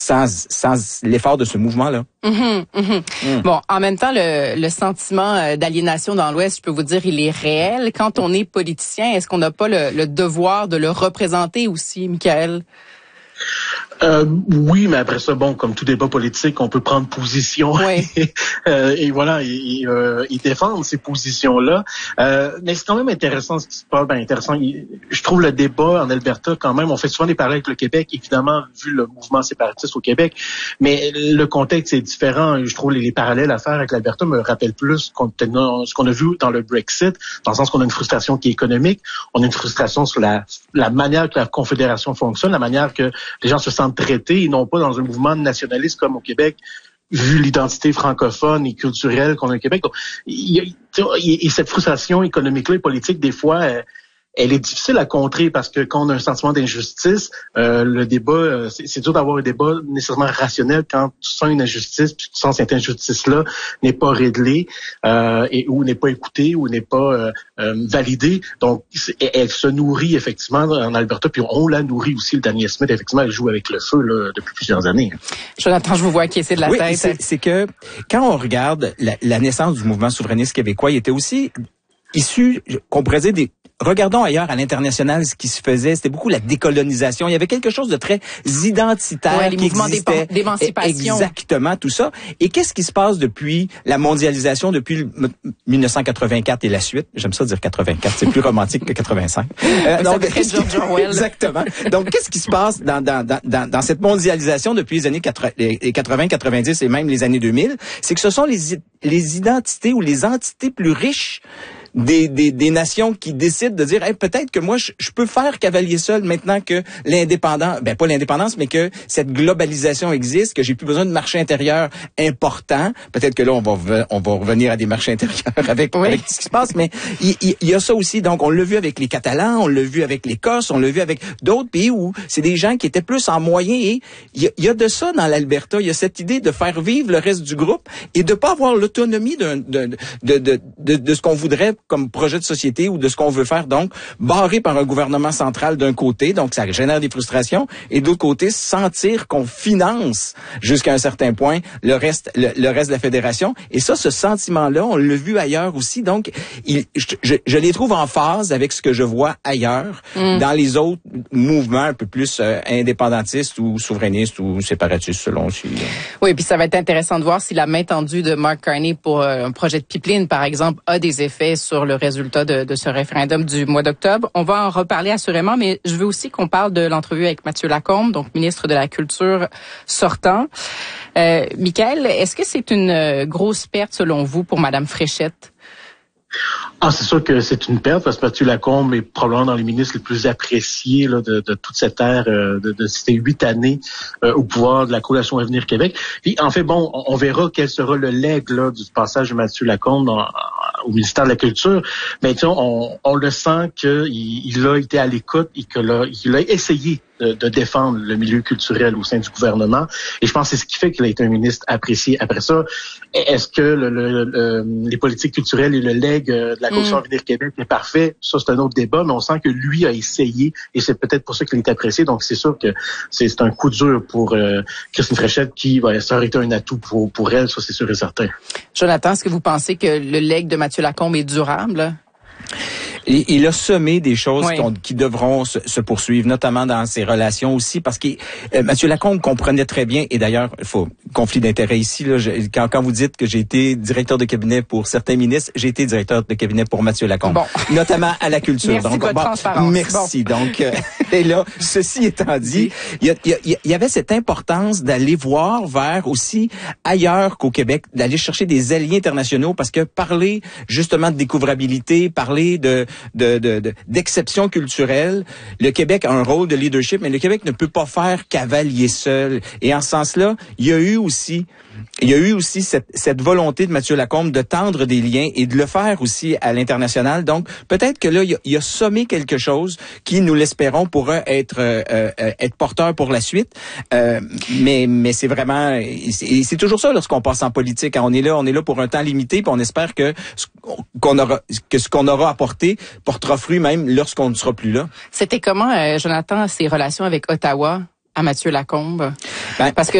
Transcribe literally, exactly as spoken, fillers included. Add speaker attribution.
Speaker 1: sans, sans l'effort de ce mouvement-là.
Speaker 2: Mmh, mmh. Mmh. Bon, en même temps, le, le sentiment d'aliénation dans l'Ouest, je peux vous dire, il est réel. Quand on est politicien, est-ce qu'on n'a pas le, le devoir de le représenter aussi, Michael?
Speaker 3: Euh, oui, mais après ça, bon, comme tout débat politique, on peut prendre position
Speaker 2: oui.
Speaker 3: et, euh, et voilà, et, et, euh, et défendre ces positions-là. Euh, mais c'est quand même intéressant ce qui se passe. Ben intéressant. Je trouve le débat en Alberta quand même. On fait souvent des parallèles avec le Québec, évidemment, vu le mouvement séparatiste au Québec, mais le contexte est différent. Je trouve les, les parallèles à faire avec l'Alberta me rappellent plus ce qu'on a vu dans le Brexit, dans le sens qu'on a une frustration qui est économique, on a une frustration sur la, la manière que la Confédération fonctionne, la manière que les gens se sentent traités et non pas dans un mouvement nationaliste comme au Québec, vu l'identité francophone et culturelle qu'on a au Québec. Donc, il y a, et cette frustration économique-là et politique, des fois, elle, elle est difficile à contrer parce que quand on a un sentiment d'injustice, euh, le débat, euh, c'est, c'est dur d'avoir un débat nécessairement rationnel quand tu sens une injustice, puis tu sens cette injustice-là n'est pas réglée euh, et ou n'est pas écoutée ou n'est pas euh, euh, validée. Donc, elle, elle se nourrit effectivement en Alberta, puis on la nourrit aussi. Le Daniel Smith, effectivement, elle joue avec le feu là, depuis plusieurs années.
Speaker 2: Jonathan, je vous vois acquiescer de la
Speaker 1: oui,
Speaker 2: tête.
Speaker 1: C'est, c'est que quand on regarde la, la naissance du mouvement souverainiste québécois, il était aussi issu, qu'on pourrait dire, des regardons ailleurs à l'international ce qui se faisait, c'était beaucoup la décolonisation. Il y avait quelque chose de très identitaire
Speaker 2: ouais, les
Speaker 1: qui
Speaker 2: mouvements
Speaker 1: existait.
Speaker 2: D'émancipation.
Speaker 1: Exactement, tout ça. Et qu'est-ce qui se passe depuis la mondialisation, depuis dix-neuf cent quatre-vingt-quatre et la suite? J'aime ça dire quatre-vingt-quatre, c'est plus romantique que quatre-vingt-cinq.
Speaker 2: Euh, donc, George Orwell.
Speaker 1: Exactement. Donc, qu'est-ce qui se passe dans, dans, dans, dans cette mondialisation depuis les années quatre-vingts, quatre-vingt-dix et même les années deux mille? C'est que ce sont les, les identités ou les entités plus riches Des, des, des nations qui décident de dire hey, peut-être que moi je, je peux faire cavalier seul maintenant que l'indépendance, ben pas l'indépendance, mais que cette globalisation existe, que j'ai plus besoin de marché intérieur important. Peut-être que là on va on va revenir à des marchés intérieurs avec, oui. avec ce qui se passe, mais il, il, il y a ça aussi. Donc on l'a vu avec les Catalans, on l'a vu avec l'Écosse, on l'a vu avec d'autres pays où c'est des gens qui étaient plus en moyen. Et il y a, il y a de ça dans l'Alberta. Il y a cette idée de faire vivre le reste du groupe et de pas avoir l'autonomie de de de de, de, de ce qu'on voudrait comme projet de société ou de ce qu'on veut faire, donc barré par un gouvernement central d'un côté, donc ça génère des frustrations, et d'autre côté, sentir qu'on finance jusqu'à un certain point le reste le, le reste de la fédération. Et ça, ce sentiment-là, on l'a vu ailleurs aussi, donc il, je, je, je les trouve en phase avec ce que je vois ailleurs, mm. dans les autres mouvements un peu plus euh, indépendantistes ou souverainistes ou séparatistes, selon si...
Speaker 2: Oui, puis ça va être intéressant de voir si la main tendue de Mark Carney pour euh, un projet de pipeline, par exemple, a des effets sur le résultat de, de ce référendum du mois d'octobre. On va en reparler assurément, mais je veux aussi qu'on parle de l'entrevue avec Mathieu Lacombe, donc ministre de la Culture sortant. Euh, Michael, est-ce que c'est une grosse perte selon vous pour Madame Fréchette?
Speaker 3: Ah, c'est sûr que c'est une perte parce que Mathieu Lacombe est probablement dans les ministres les plus appréciés là, de, de toute cette ère euh, de, de ces huit années euh, au pouvoir de la Coalition Avenir Québec. Puis en fait, bon, on, on verra quel sera le legs là, du passage de Mathieu Lacombe dans, au ministère de la Culture. Mais tu sais, on, on le sent qu'il il a été à l'écoute et qu'il a, il a essayé de, de défendre le milieu culturel au sein du gouvernement. Et je pense que c'est ce qui fait qu'il a été un ministre apprécié. Après ça, est-ce que le, le, le, les politiques culturelles et le legs de la Coalition mm. Avenir Québec est parfait? Ça, c'est un autre débat, mais on sent que lui a essayé et c'est peut-être pour ça qu'il est apprécié. Donc, c'est sûr que c'est, c'est un coup dur pour euh, Christine Fréchette qui, ouais, ça aurait été un atout pour, pour elle, ça, c'est sûr et certain.
Speaker 2: Jonathan, est-ce que vous pensez que le legs de Mathieu Lacombe est durable?
Speaker 1: Et il a semé des choses
Speaker 2: oui.
Speaker 1: qui devront se, se poursuivre, notamment dans ses relations aussi, parce que euh, Mathieu Lacombe comprenait très bien, et d'ailleurs, il faut conflit d'intérêt ici, là, je, quand, quand vous dites que j'ai été directeur de cabinet pour certains ministres, j'ai été directeur de cabinet pour Mathieu Lacombe,
Speaker 2: bon.
Speaker 1: notamment à la culture.
Speaker 2: Merci
Speaker 1: donc,
Speaker 2: de votre
Speaker 1: bon,
Speaker 2: transparence.
Speaker 1: Merci. Bon. Donc, euh, et là, ceci étant dit, il y, a, il, y a, il y avait cette importance d'aller voir vers aussi ailleurs qu'au Québec, d'aller chercher des alliés internationaux, parce que parler justement de découvrabilité, parler de De, de, de, d'exception culturelle. Le Québec a un rôle de leadership, mais le Québec ne peut pas faire cavalier seul. Et en ce sens-là, il y a eu aussi, il y a eu aussi cette, cette volonté de Mathieu Lacombe de tendre des liens et de le faire aussi à l'international. Donc, peut-être que là, il a, il a sommé quelque chose qui, nous l'espérons, pourra être, euh, euh, être porteur pour la suite. Euh, mais, mais c'est vraiment, c'est, c'est toujours ça lorsqu'on passe en politique. On est là, on est là pour un temps limité, puis on espère que ce qu'on aura, que ce qu'on aura apporté portera fruit même lorsqu'on ne sera plus là.
Speaker 2: C'était comment, euh, Jonathan, ses relations avec Ottawa? à Mathieu Lacombe?
Speaker 1: Ben,
Speaker 2: Parce que